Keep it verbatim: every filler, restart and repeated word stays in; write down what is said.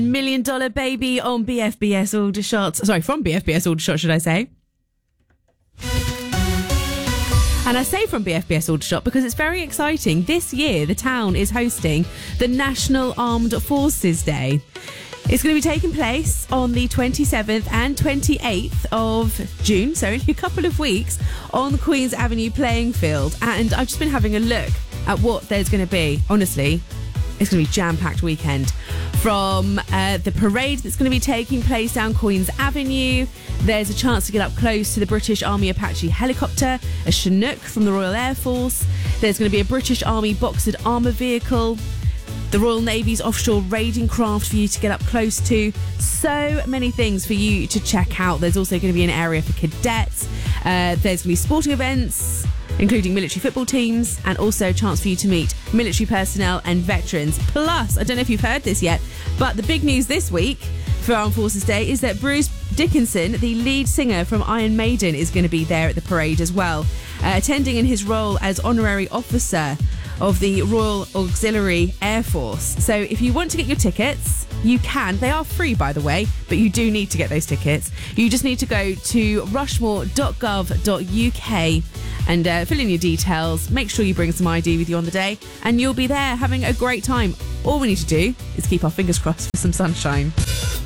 Million Dollar Baby on B F B S Aldershot. Sorry, from B F B S Aldershot, should I say? And I say from B F B S Aldershot because it's very exciting. This year, the town is hosting the National Armed Forces Day. It's going to be taking place on the twenty-seventh and twenty-eighth of June, so in a couple of weeks, on the Queen's Avenue playing field. And I've just been having a look at what there's going to be. Honestly, it's going to be a jam-packed weekend. From uh, the parade that's going to be taking place down Queen's Avenue, there's a chance to get up close to the British Army Apache helicopter, a Chinook from the Royal Air Force. There's going to be a British Army Boxer armour vehicle, the Royal Navy's offshore raiding craft for you to get up close to. So many things for you to check out. There's also going to be an area for cadets. Uh, there's going to be sporting events, including military football teams, and also a chance for you to meet military personnel and veterans. Plus, I don't know if you've heard this yet, but the big news this week for Armed Forces Day is that Bruce Dickinson, the lead singer from Iron Maiden, is going to be there at the parade as well, uh, attending in his role as honorary officer of the Royal Auxiliary Air Force. So if you want to get your tickets, you can. They are free, by the way, but you do need to get those tickets. You just need to go to rushmore dot gov dot U K and uh, fill in your details. Make sure you bring some I D with you on the day, and you'll be there having a great time. All we need to do is keep our fingers crossed for some sunshine.